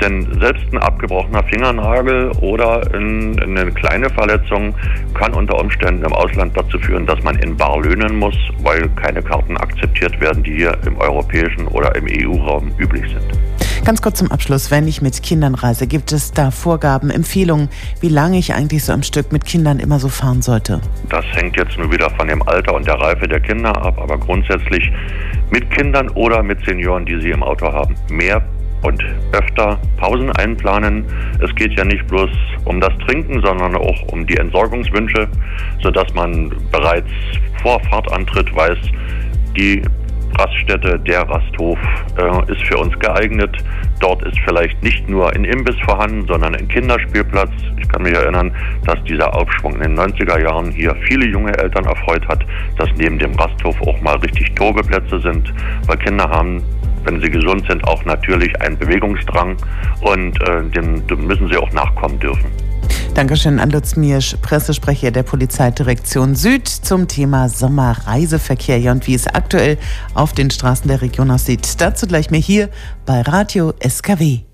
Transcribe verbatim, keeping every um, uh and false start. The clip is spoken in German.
Denn selbst ein abgebrochener Fingernagel oder in, in eine kleine Verletzung kann unter Umständen im Ausland dazu führen, dass man in bar löhnen muss, weil keine Karten akzeptiert werden, die hier im europäischen oder im E U-Raum üblich sind. Ganz kurz zum Abschluss, wenn ich mit Kindern reise, gibt es da Vorgaben, Empfehlungen, wie lange ich eigentlich so am Stück mit Kindern immer so fahren sollte? Das hängt jetzt nur wieder von dem Alter und der Reife der Kinder ab, aber grundsätzlich mit Kindern oder mit Senioren, die sie im Auto haben, mehr und öfter Pausen einplanen. Es geht ja nicht bloß um das Trinken, sondern auch um die Entsorgungswünsche, sodass man bereits vor Fahrtantritt weiß, die Raststätte, der Rasthof äh, ist für uns geeignet. Dort ist vielleicht nicht nur ein Imbiss vorhanden, sondern ein Kinderspielplatz. Ich kann mich erinnern, dass dieser Aufschwung in den neunziger Jahren hier viele junge Eltern erfreut hat, dass neben dem Rasthof auch mal richtig Tobeplätze sind, weil Kinder haben, wenn sie gesund sind, auch natürlich einen Bewegungsdrang und äh, dem, dem müssen sie auch nachkommen dürfen. Dankeschön an Lutz Miersch, Pressesprecher der Polizeidirektion Süd zum Thema Sommerreiseverkehr, ja, und wie es aktuell auf den Straßen der Region aussieht. Dazu gleich mehr hier bei Radio S K W.